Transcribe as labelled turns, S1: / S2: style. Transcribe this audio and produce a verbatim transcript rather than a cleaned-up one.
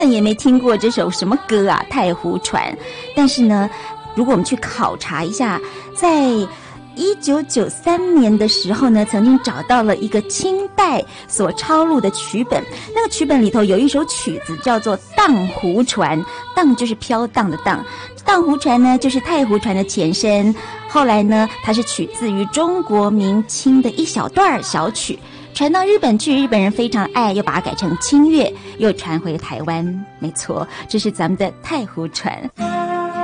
S1: 也没听过这首什么歌啊，《太湖船》。但是呢，如果我们去考察一下，在一九九三年的时候呢，曾经找到了一个清代所抄录的曲本，那个曲本里头有一首曲子叫做《荡湖船》，荡就是飘荡的荡，荡湖船呢就是太湖船的前身。后来呢，它是取自于中国明清的一小段小曲，传到日本去，日本人非常爱，又把它改成清乐，又传回台湾。没错，这是咱们的太湖船。